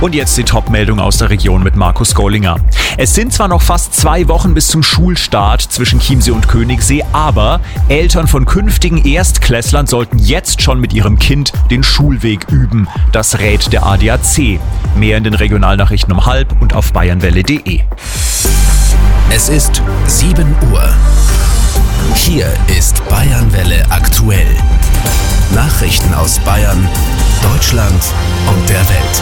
Und jetzt die Top-Meldung aus der Region mit Markus Gollinger. Es sind zwar noch fast 2 Wochen bis zum Schulstart zwischen Chiemsee und Königssee, aber Eltern von künftigen Erstklässlern sollten jetzt schon mit ihrem Kind den Schulweg üben. Das rät der ADAC. Mehr in den Regionalnachrichten um 12:30 und auf bayernwelle.de. Es ist 7 Uhr. Hier ist Bayernwelle aktuell. Nachrichten aus Bayern, Deutschland und der Welt.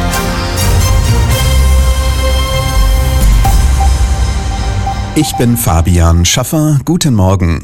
Ich bin Fabian Schaffer. Guten Morgen.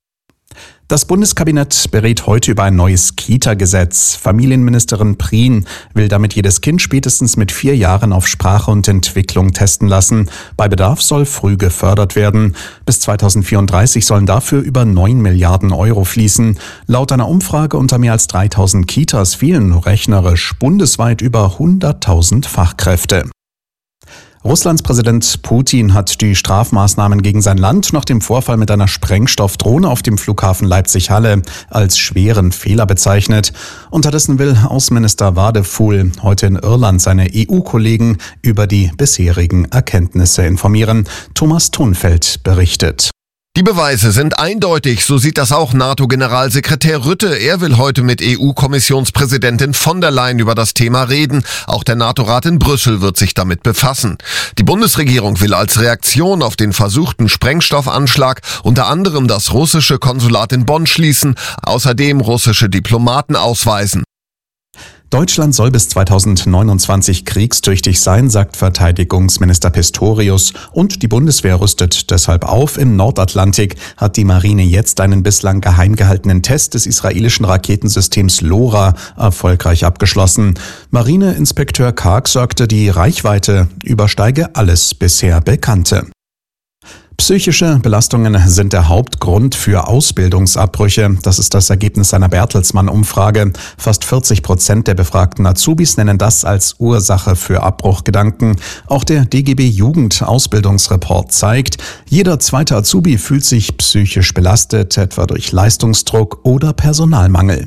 Das Bundeskabinett berät heute über ein neues Kita-Gesetz. Familienministerin Prien will damit jedes Kind spätestens mit 4 Jahren auf Sprache und Entwicklung testen lassen. Bei Bedarf soll früh gefördert werden. Bis 2034 sollen dafür über 9 Milliarden Euro fließen. Laut einer Umfrage unter mehr als 3000 Kitas fehlen rechnerisch bundesweit über 100.000 Fachkräfte. Russlands Präsident Putin hat die Strafmaßnahmen gegen sein Land nach dem Vorfall mit einer Sprengstoffdrohne auf dem Flughafen Leipzig-Halle als schweren Fehler bezeichnet. Unterdessen will Außenminister Wadefuhl heute in Irland seine EU-Kollegen über die bisherigen Erkenntnisse informieren. Thomas Thunfeld berichtet. Die Beweise sind eindeutig, so sieht das auch NATO-Generalsekretär Rutte. Er will heute mit EU-Kommissionspräsidentin von der Leyen über das Thema reden. Auch der NATO-Rat in Brüssel wird sich damit befassen. Die Bundesregierung will als Reaktion auf den versuchten Sprengstoffanschlag unter anderem das russische Konsulat in Bonn schließen, außerdem russische Diplomaten ausweisen. Deutschland soll bis 2029 kriegstüchtig sein, sagt Verteidigungsminister Pistorius. Und die Bundeswehr rüstet deshalb auf. Im Nordatlantik hat die Marine jetzt einen bislang geheim gehaltenen Test des israelischen Raketensystems LoRa erfolgreich abgeschlossen. Marineinspekteur Karg sagte, die Reichweite übersteige alles bisher Bekannte. Psychische Belastungen sind der Hauptgrund für Ausbildungsabbrüche. Das ist das Ergebnis einer Bertelsmann-Umfrage. Fast 40% der befragten Azubis nennen das als Ursache für Abbruchgedanken. Auch der DGB Jugend-Ausbildungsreport zeigt, jeder zweite Azubi fühlt sich psychisch belastet, etwa durch Leistungsdruck oder Personalmangel.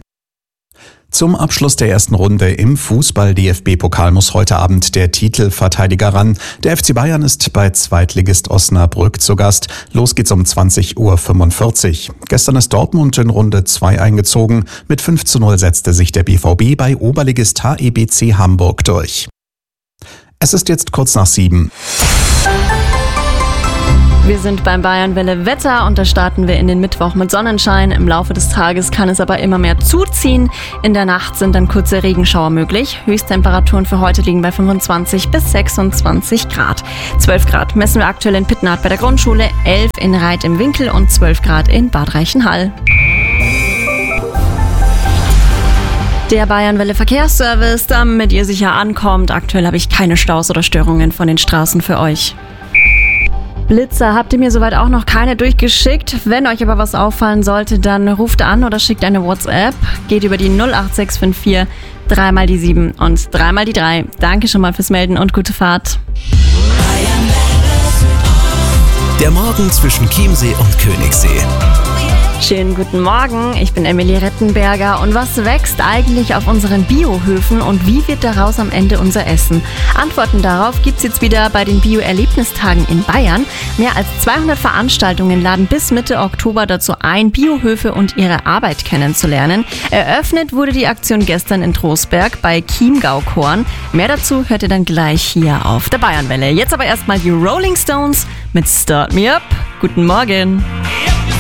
Zum Abschluss der ersten Runde im Fußball-DFB-Pokal muss heute Abend der Titelverteidiger ran. Der FC Bayern ist bei Zweitligist Osnabrück zu Gast. Los geht's um 20:45 Uhr. Gestern ist Dortmund in Runde 2 eingezogen. Mit 5:0 setzte sich der BVB bei Oberligist HEBC Hamburg durch. Es ist jetzt kurz nach 7. Wir sind beim Bayernwelle Wetter und da starten wir in den Mittwoch mit Sonnenschein. Im Laufe des Tages kann es aber immer mehr zuziehen. In der Nacht sind dann kurze Regenschauer möglich. Höchsttemperaturen für heute liegen bei 25 bis 26 Grad. 12 Grad messen wir aktuell in Pittnath bei der Grundschule, 11 in Reit im Winkel und 12 Grad in Bad Reichenhall. Der Bayernwelle Verkehrsservice, damit ihr sicher ankommt. Aktuell habe ich keine Staus oder Störungen von den Straßen für euch. Blitzer habt ihr mir soweit auch noch keine durchgeschickt. Wenn euch aber was auffallen sollte, dann ruft an oder schickt eine WhatsApp. Geht über die 08654 3 mal die 7 und 3 mal die 3. Danke schon mal fürs Melden und gute Fahrt. Der Morgen zwischen Chiemsee und Königssee. Schönen guten Morgen, ich bin Emilie Rettenberger. Und was wächst eigentlich auf unseren Biohöfen und wie wird daraus am Ende unser Essen? Antworten darauf gibt's jetzt wieder bei den Bio-Erlebnistagen in Bayern. Mehr als 200 Veranstaltungen laden bis Mitte Oktober dazu ein, Biohöfe und ihre Arbeit kennenzulernen. Eröffnet wurde die Aktion gestern in Trostberg bei Chiemgau-Korn. Mehr dazu hört ihr dann gleich hier auf der Bayernwelle. Jetzt aber erstmal die Rolling Stones mit Start Me Up. Guten Morgen.